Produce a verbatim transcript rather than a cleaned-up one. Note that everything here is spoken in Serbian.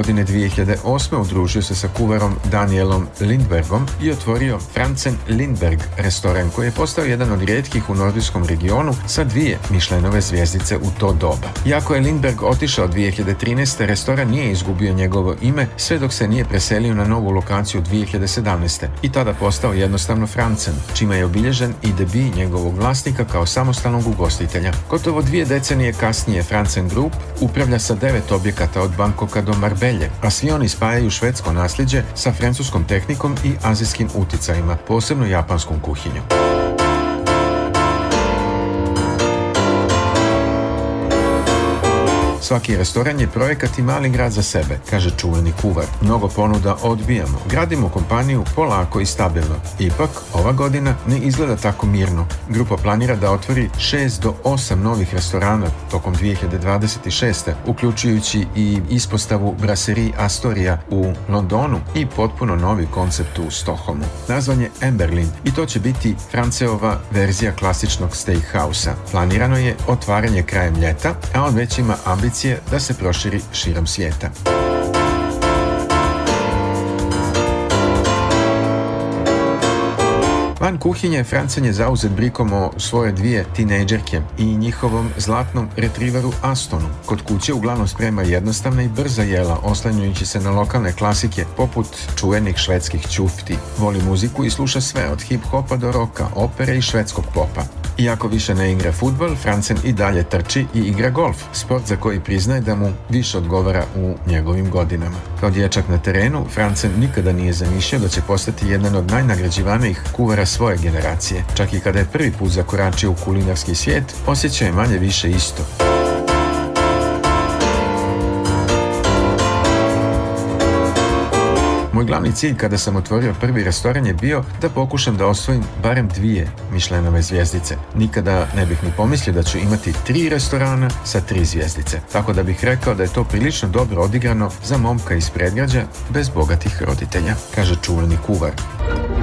godine dvije hiljade osme udružio se sa kuvarom Danielom Lindbergom i otvorio Franzen Lindberg restoran koji je postao jedan od rijetkih u nordijskom regionu sa dvije Michelinove zvjezdice u to doba. Iako je Lindberg otišao dvije hiljade trinaeste. restoran nije izgubio njegovo ime sve dok se nije preselio na novu lokaciju dvije hiljade sedamnaeste. i tada postao jednostavno Franzen, čime je obilježen i debi njegovog vlasnika kao samostalnog ugostitelja. Gotovo dvije decenije kasnije Franzen Group upravlja sa devet objekata od Bangkoka do Marbelje, a svi oni spajaju švedsko nasljeđe sa francuskom tehnikom i azijskim uticajima, posebno japanskom kuhinjom. Svaki restoran je projekat i mali grad za sebe, kaže čuveni kuvar. Mnogo ponuda odbijamo. Gradimo kompaniju polako i stabilno. Ipak, ova godina ne izgleda tako mirno. Grupa planira da otvori šest do osam novih restorana tokom dvije hiljade dvadeset šeste. uključujući i ispostavu Brasserie Astoria u Londonu i potpuno novi koncept u Stockholmu. Nazvan je Emberlin i to će biti Franceova verzija klasičnog steakhouse-a. Planirano je otvaranje krajem ljeta, a on već ima ambicije da se proširi širom svijeta. Van kuhinje, Franzen je zauzet brikom o svoje dvije tinejdžerke i njihovom zlatnom retriveru Astonu. Kod kuće uglavnom sprema jednostavna i brza jela, oslanjajući se na lokalne klasike poput čuvenih švedskih ćufti. Voli muziku i sluša sve od hip-hopa do roka, opere i švedskog popa. Iako više ne igra fudbal, Franzen i dalje trči i igra golf, sport za koji priznaje da mu više odgovara u njegovim godinama. Kao dječak na terenu, Franzen nikada nije zamišljao da će postati jedan od najnagrađivanijih kuvara svoje generacije. Čak i kada je prvi put zakoračio u kulinarski svijet, osjećao je manje više isto. Moj glavni cilj kada sam otvorio prvi restoran je bio da pokušam da osvojim barem dvije Michelinove zvjezdice. Nikada ne bih ni pomislio da ću imati tri restorana sa tri zvjezdice. Tako da bih rekao da je to prilično dobro odigrano za momka iz predgrađa bez bogatih roditelja, kaže čuveni kuvar.